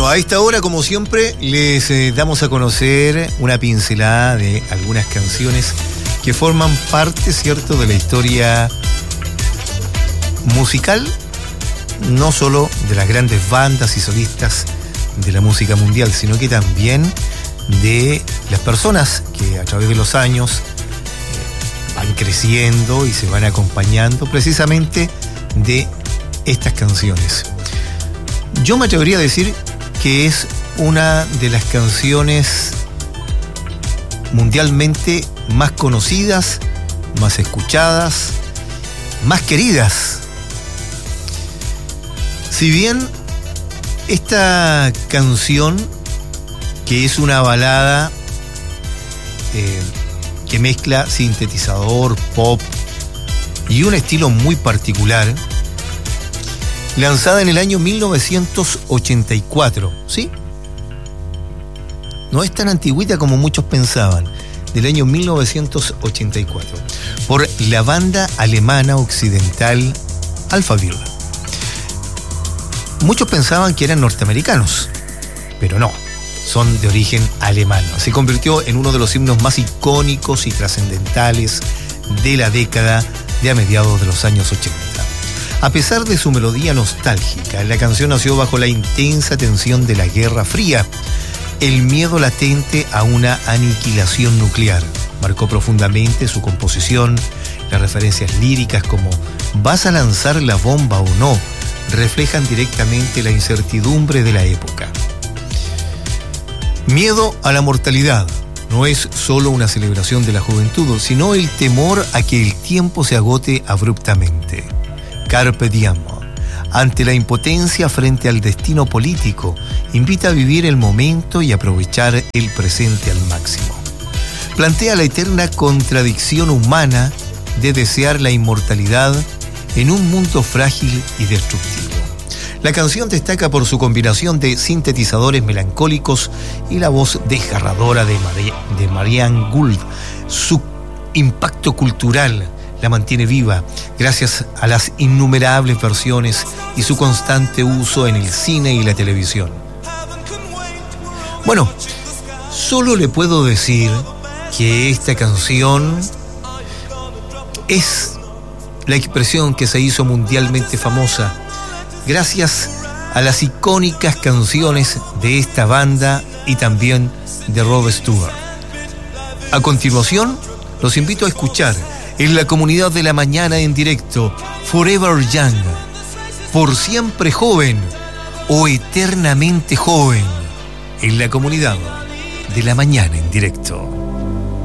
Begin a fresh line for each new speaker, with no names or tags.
Bueno, a esta hora, como siempre, les damos a conocer una pincelada de algunas canciones que forman parte, ¿cierto?, de la historia musical, no solo de las grandes bandas y solistas de la música mundial, sino que también de las personas que a través de los años van creciendo y se van acompañando precisamente de estas canciones. Yo me atrevería a decir que es una de las canciones mundialmente más conocidas, más escuchadas, más queridas. Si bien esta canción, que es una balada que mezcla sintetizador, pop y un estilo muy particular, lanzada en el año 1984, ¿sí? No es tan antigüita como muchos pensaban, del año 1984, por la banda alemana occidental Alphaville. Muchos pensaban que eran norteamericanos, pero no, son de origen alemán. Se convirtió en uno de los himnos más icónicos y trascendentales de la década de a mediados de los años 80. A pesar de su melodía nostálgica, la canción nació bajo la intensa tensión de la Guerra Fría. El miedo latente a una aniquilación nuclear marcó profundamente su composición. Las referencias líricas como ¿vas a lanzar la bomba o no?, reflejan directamente la incertidumbre de la época. Miedo a la mortalidad no es solo una celebración de la juventud, sino el temor a que el tiempo se agote abruptamente. Carpe diem, ante la impotencia frente al destino político, invita a vivir el momento y aprovechar el presente al máximo. Plantea la eterna contradicción humana de desear la inmortalidad en un mundo frágil y destructivo. La canción destaca por su combinación de sintetizadores melancólicos y la voz desgarradora de Marianne Gould. Su impacto cultural la mantiene viva gracias a las innumerables versiones y su constante uso en el cine y la televisión. Bueno, solo le puedo decir que esta canción es la expresión que se hizo mundialmente famosa gracias a las icónicas canciones de esta banda y también de Rod Stewart. A continuación, los invito a escuchar en la Comunidad de la Mañana en directo Forever Young, por siempre joven o eternamente joven, en la Comunidad de la Mañana en directo.